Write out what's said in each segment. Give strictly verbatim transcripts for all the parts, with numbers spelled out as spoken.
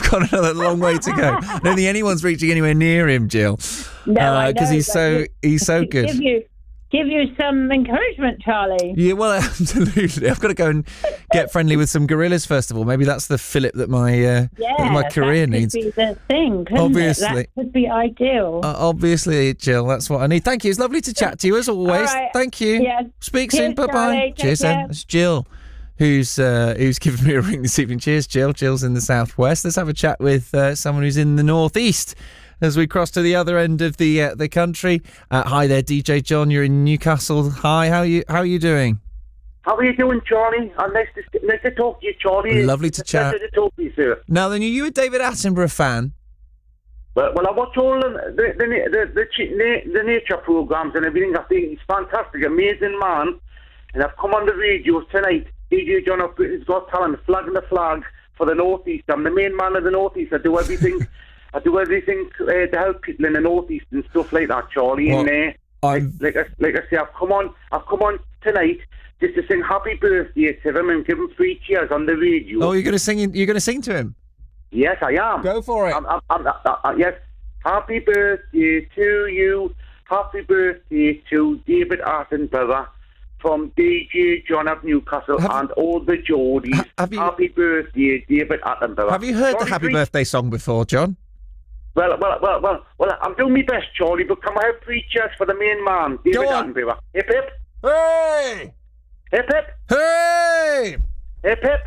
got another long way to go. I don't think anyone's reaching anywhere near him, Jill. No, uh, I know. Because he's so you, he's so good. Give you, give you some encouragement, Charlie. Yeah, well, absolutely. I've got to go and get friendly with some gorillas first of all. Maybe that's the fillip that my uh, Yeah, that my career that needs. could be the thing, couldn't Obviously. it? That could be ideal. Uh, obviously, Jill, that's what I need. Thank you. It's lovely to chat to you as always. All right. Thank you. Yeah. Speak Cheers, soon. Bye bye. Charlie. Take Cheers, then. care. It's Jill, who's uh, who's giving me a ring this evening. Cheers, Jill. Jill's in the southwest. Let's have a chat with uh, someone who's in the northeast as we cross to the other end of the uh, the country. Uh, hi there, D J John. You're in Newcastle. Hi. How are you? How are you doing? How are you doing, Charlie? Uh, nice, to, nice to talk to you, Charlie. Lovely to It's chat. Pleasure to talk to you, sir. Now then, are you a David Attenborough fan? Well, well I watch all the the the, the, the, the, the nature programs and everything. I think he's fantastic, amazing man. And I've come on the radio tonight. D J John of Britain's Got Talent, flagging the flag for the Northeast. I'm the main man of the Northeast. I do everything. I do everything uh, to help people in the Northeast and stuff like that, Charlie. Well, and uh, like, like, I, like I say, I've come on. I've come on tonight just to sing happy birthday to him and give him three cheers on the radio. Oh, you're going to sing. You're going to sing to him. Yes, I am. Go for it. I'm, I'm, I'm, uh, uh, yes. Happy birthday to you. Happy birthday to David Attenborough from D J John of Newcastle Have- and all the Geordies. Ha- have you- Happy birthday, David Attenborough. Have you heard Charlie, the Happy please- Birthday song before, John? Well, well, well, well, well, I'm doing my best, Charlie, but can I have three cheers for the main man, David Go on. Attenborough? Hip, hip. Hooray! Hip, hip. Hooray! Hip, hip.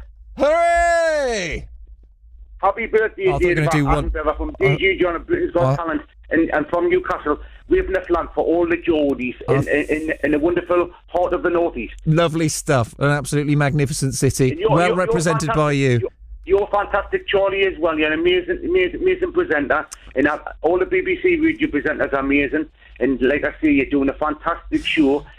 Hooray! Happy birthday, I thought you were David gonna do one- Attenborough from D J John of Britain's Got Uh, Talent and, and from Newcastle, waving the flag for all the Geordies Uh, in, in, in, in the wonderful heart of the Northeast. Lovely stuff. An absolutely magnificent city. And you're- well you're- you're represented by fantastic. you. You're, you're fantastic, Charlie, as well. You're an amazing, amazing, amazing presenter. And uh, all the B B C radio presenters are amazing. And like I say, you're doing a fantastic show.